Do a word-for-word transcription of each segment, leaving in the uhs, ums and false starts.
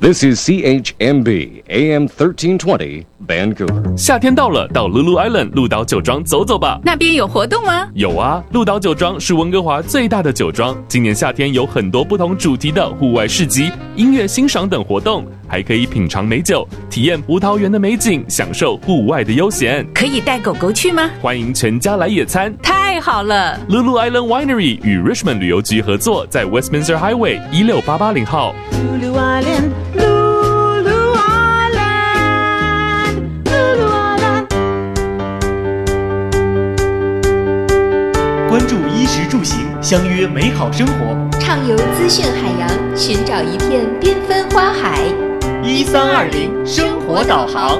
This is C H M B A M thirteen twenty Vancouver。 夏天到了，到 Lulu Island 鹿岛酒庄走走吧。 那边有活动吗？ 有啊，鹿岛酒庄是温哥华最大的酒庄，今年夏天有很多不同主题的户外市集、音乐欣赏等活动，还可以品尝美酒，体验葡萄园的美景，享受户外的悠闲。 可以带狗狗去吗？ 欢迎全家来野餐。 太好了 ！Lulu Island Winery 与 Richmond 旅游局合作，在 Westminster Highway 一六八八零号。 Lulu Island, Lulu Island, Lulu Island。 关注衣食住行，相约美好生活。 畅游资讯海洋，寻找一片缤纷花海。 一三二零生活导航。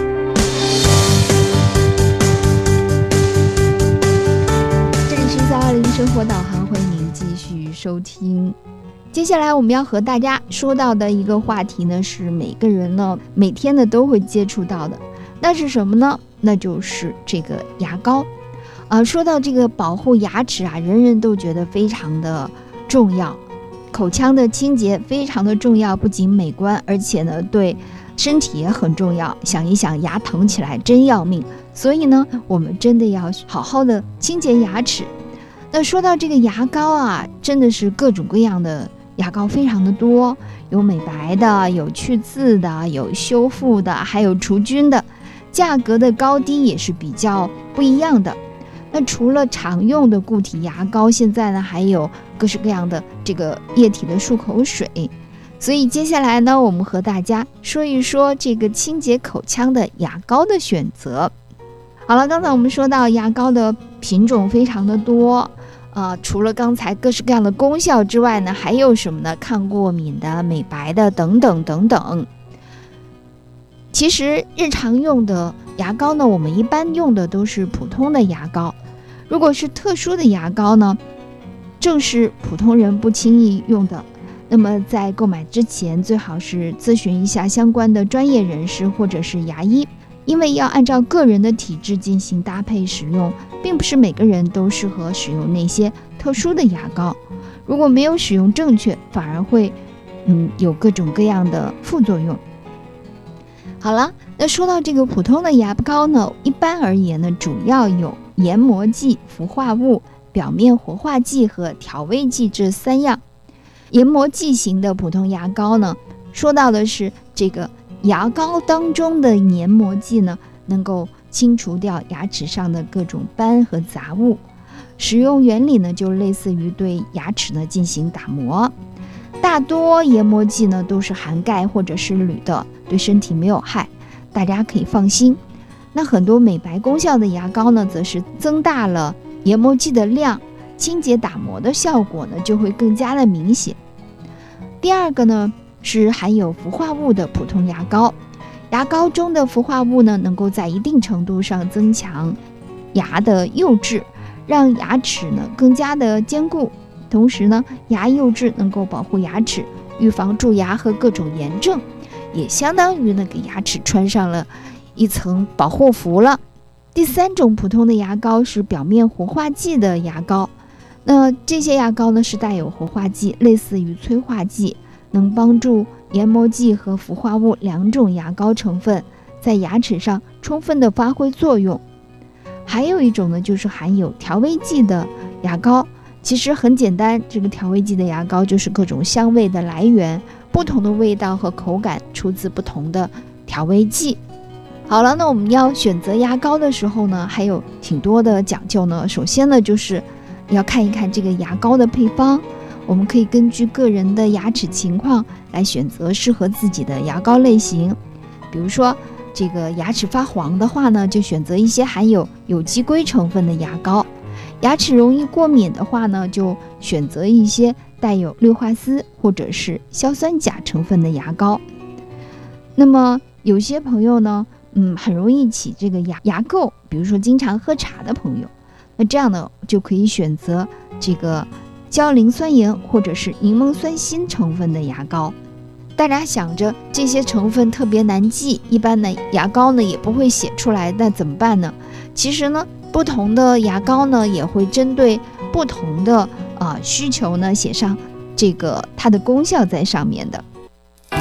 这里是一三二零生活导航，欢迎您继续收听。接下来我们要和大家说到的一个话题呢，是每个人呢每天呢都会接触到的，那是什么呢？那就是这个牙膏。呃，说到这个保护牙齿啊，人人都觉得非常的重要，口腔的清洁非常的重要，不仅美观，而且呢对身体也很重要。想一想，牙疼起来真要命，所以呢，我们真的要好好的清洁牙齿。那说到这个牙膏啊，真的是各种各样的牙膏非常的多，有美白的，有去刺的，有修复的，还有除菌的，价格的高低也是比较不一样的。那除了常用的固体牙膏，现在呢还有各式各样的这个液体的漱口水。所以接下来呢，我们和大家说一说这个清洁口腔的牙膏的选择。好了，刚才我们说到牙膏的品种非常的多，呃，除了刚才各式各样的功效之外呢，还有什么呢？抗过敏的、美白的等等等等。其实日常用的牙膏呢，我们一般用的都是普通的牙膏。如果是特殊的牙膏呢，正是普通人不轻易用的。那么在购买之前，最好是咨询一下相关的专业人士或者是牙医，因为要按照个人的体质进行搭配使用，并不是每个人都适合使用那些特殊的牙膏。如果没有使用正确，反而会嗯有各种各样的副作用。好了，那说到这个普通的牙膏呢，一般而言呢，主要有研磨剂、氟化物、表面活化剂和调味剂这三样。研磨剂型的普通牙膏呢，说到的是这个牙膏当中的研磨剂呢，能够清除掉牙齿上的各种斑和杂物。使用原理呢，就类似于对牙齿呢进行打磨。大多研磨剂呢都是含钙或者是铝的，对身体没有害，大家可以放心。那很多美白功效的牙膏呢，则是增大了研磨剂的量，清洁打磨的效果呢就会更加的明显。第二个呢是含有氟化物的普通牙膏，牙膏中的氟化物呢能够在一定程度上增强牙的釉质，让牙齿呢更加的坚固。同时呢，牙釉质能够保护牙齿，预防蛀牙和各种炎症，也相当于呢给牙齿穿上了一层保护服了。第三种普通的牙膏是表面活化剂的牙膏，那这些牙膏呢是带有活化剂，类似于催化剂，能帮助研磨剂和氟化物两种牙膏成分在牙齿上充分的发挥作用。还有一种呢就是含有调味剂的牙膏，其实很简单，这个调味剂的牙膏就是各种香味的来源，不同的味道和口感出自不同的调味剂。好了，那我们要选择牙膏的时候呢，还有挺多的讲究呢。首先呢，就是要看一看这个牙膏的配方，我们可以根据个人的牙齿情况来选择适合自己的牙膏类型。比如说这个牙齿发黄的话呢，就选择一些含有有机硅成分的牙膏。牙齿容易过敏的话呢，就选择一些带有氯化锶或者是硝酸钾成分的牙膏。那么有些朋友呢，嗯，很容易起这个牙牙垢，比如说经常喝茶的朋友，那这样呢就可以选择这个焦磷酸盐或者是柠檬酸锌成分的牙膏。大家想着这些成分特别难记，一般的牙膏呢也不会写出来，那怎么办呢？其实呢，不同的牙膏呢也会针对不同的呃需求呢写上这个它的功效在上面的。